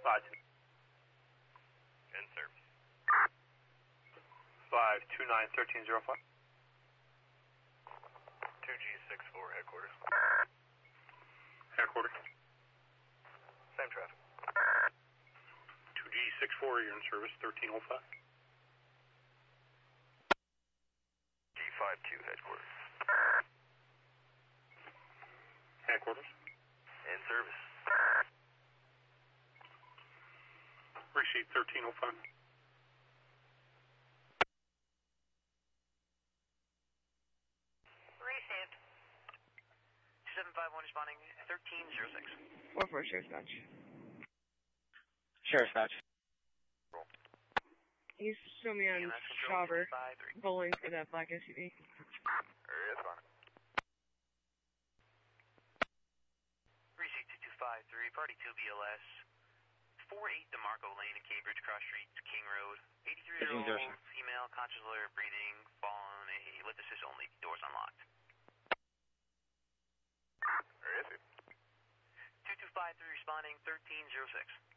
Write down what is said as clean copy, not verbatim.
In service. 529-1305. 2G64 headquarters. Headquarters. Same traffic. 2G64, you're in service, 1305. G52 headquarters. Headquarters. In service. Receive 1305. Received. 2751 responding 1306. 4-4 Sheriff's Dodge. Sheriff's Dodge. He's still me on Chopper, bowling for that black SUV. Area fine. Receipt 2253, party 2 BLS. 48 DeMarco Lane in Cambridge, Cross Street, King Road. 83-year-old female, conscious lawyer, breathing, fallen, a lift assist only, doors unlocked. Area 2253 responding 1306.